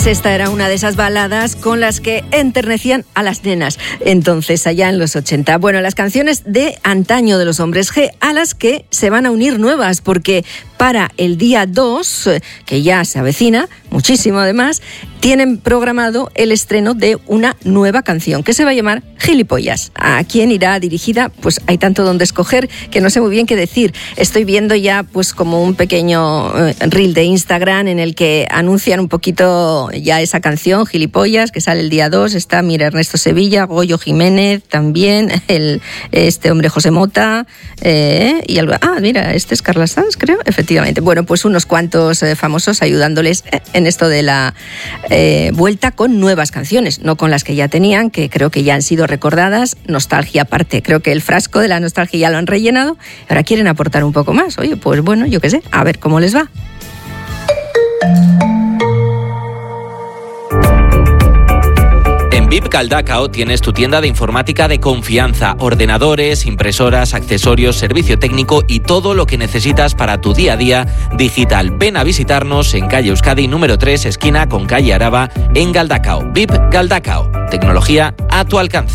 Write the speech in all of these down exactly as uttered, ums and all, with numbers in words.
Esta era una de esas baladas con las que enternecían a las nenas, entonces allá en los ochenta. Bueno, las canciones de antaño de los Hombres G, a las que se van a unir nuevas, porque para el día dos, que ya se avecina, muchísimo además, tienen programado el estreno de una nueva canción que se va a llamar Gilipollas. ¿A quién irá dirigida? Pues hay tanto donde escoger que no sé muy bien qué decir. Estoy viendo ya pues como un pequeño eh, reel de Instagram en el que anuncian un poquito ya esa canción, Gilipollas, que sale el día dos. Está, mira, Ernesto Sevilla, Goyo Jiménez también, el, este hombre José Mota, eh, y algo. Ah, mira, este es Carla Sanz, creo, efectivamente. Bueno, pues unos cuantos eh, famosos ayudándoles en esto de la eh, vuelta con nuevas canciones, no con las que ya tenían, que creo que ya han sido recordadas. Nostalgia aparte, creo que el frasco de la nostalgia ya lo han rellenado, ahora quieren aportar un poco más. Oye, pues bueno, yo qué sé, a ver cómo les va. En V I P Galdacao tienes tu tienda de informática de confianza, ordenadores, impresoras, accesorios, servicio técnico y todo lo que necesitas para tu día a día digital. Ven a visitarnos en calle Euskadi número tres, esquina con calle Araba, en Galdacao. V I P Galdacao, tecnología a tu alcance.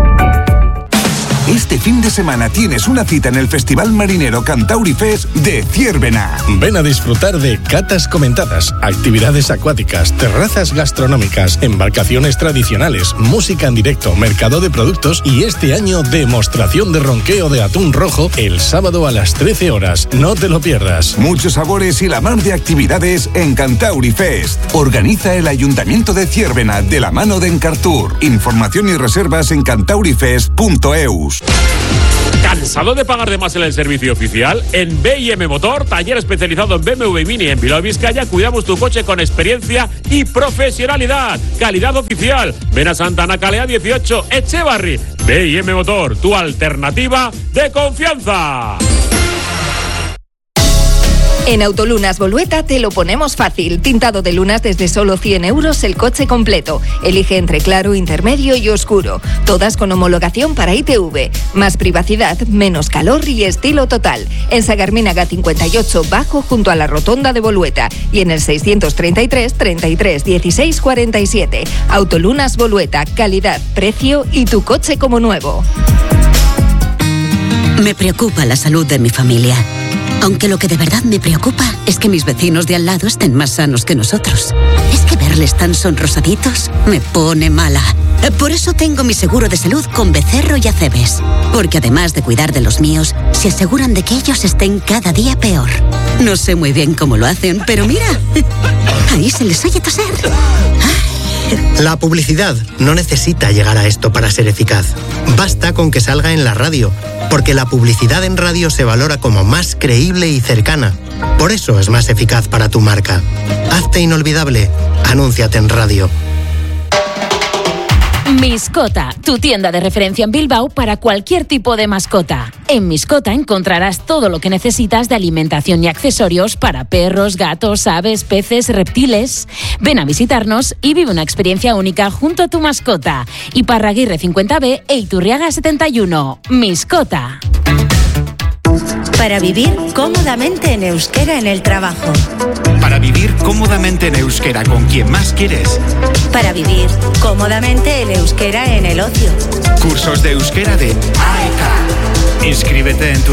Este fin de semana tienes una cita en el Festival Marinero Cantauri Fest de Ziérbena. Ven a disfrutar de catas comentadas, actividades acuáticas, terrazas gastronómicas, embarcaciones tradicionales, música en directo, mercado de productos y este año demostración de ronqueo de atún rojo el sábado a las trece horas. No te lo pierdas. Muchos sabores y la mar de actividades en Cantauri Fest. Organiza el Ayuntamiento de Ziérbena de la mano de Encartur. Información y reservas en cantaurifest punto eus. ¿Cansado de pagar de más en el servicio oficial? En B y M Motor, taller especializado en B M W Mini en Bilbao, Vizcaya, cuidamos tu coche con experiencia y profesionalidad. Calidad oficial. Ven a Santana Calea dieciocho, Echevarri. B y M Motor, tu alternativa de confianza. En Autolunas Bolueta te lo ponemos fácil. Tintado de lunas desde solo cien euros el coche completo. Elige entre claro, intermedio y oscuro. Todas con homologación para I T V. Más privacidad, menos calor y estilo total. En Sagarminaga cincuenta y ocho Bajo junto a la rotonda de Bolueta. Y en el seiscientos treinta y tres, treinta y tres, dieciséis, cuarenta y siete. Autolunas Bolueta. Calidad, precio y tu coche como nuevo. Me preocupa la salud de mi familia. Aunque lo que de verdad me preocupa es que mis vecinos de al lado estén más sanos que nosotros. Es que verles tan sonrosaditos me pone mala. Por eso tengo mi seguro de salud con Becerro y Acebes. Porque además de cuidar de los míos, se aseguran de que ellos estén cada día peor. No sé muy bien cómo lo hacen, pero mira, ahí se les oye toser. La publicidad no necesita llegar a esto para ser eficaz. Basta con que salga en la radio, porque la publicidad en radio se valora como más creíble y cercana. Por eso es más eficaz para tu marca. Hazte inolvidable. Anúnciate en radio. Miscota, tu tienda de referencia en Bilbao para cualquier tipo de mascota. En Miscota encontrarás todo lo que necesitas de alimentación y accesorios para perros, gatos, aves, peces, reptiles. Ven a visitarnos y vive una experiencia única junto a tu mascota. Iparraguirre cincuenta B e Iturriaga setenta y uno. Miscota. Para vivir cómodamente en euskera en el trabajo. Para vivir cómodamente en euskera con quien más quieres. Para vivir cómodamente en euskera en el ocio. Cursos de euskera de A E K. Inscríbete en tu